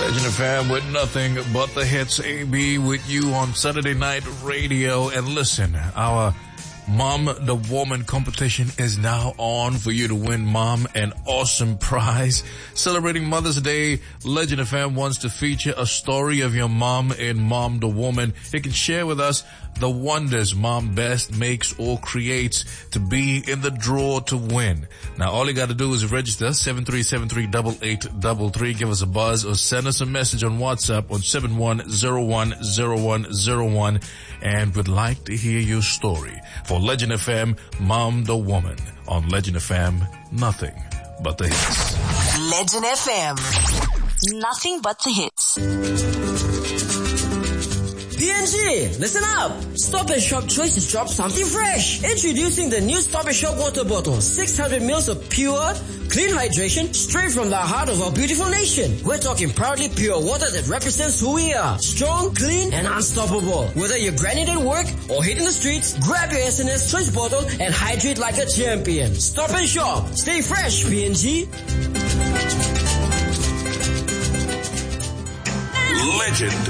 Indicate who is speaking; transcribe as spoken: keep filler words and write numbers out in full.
Speaker 1: Legend F M with nothing but the hits. A B with you on Saturday Night Radio. And listen, our Mom the Woman competition is now on for you to win, Mom, an awesome prize. Celebrating Mother's Day, Legend F M wants to feature a story of your mom in Mom the Woman. You can share with us the wonders Mom best makes or creates to be in the draw to win. Now, all you got to do is register seven three seven three, eight eight three three. Give us a buzz or send us a message on WhatsApp on seven one zero one zero one zero one, and we'd like to hear your story for Legend F M, Mom the Woman. On Legend F M, nothing but the hits.
Speaker 2: Legend F M, nothing but the hits.
Speaker 3: P N G, listen up! Stop and Shop Choice has dropped something fresh. Introducing the new Stop and Shop water bottle. six hundred milliliters of pure, clean hydration straight from the heart of our beautiful nation. We're talking proudly pure water that represents who we are. Strong, clean, and unstoppable. Whether you're grinding at work or hitting the streets, grab your S N S Choice bottle and hydrate like a champion. Stop and Shop. Stay fresh, P N G.
Speaker 1: Legend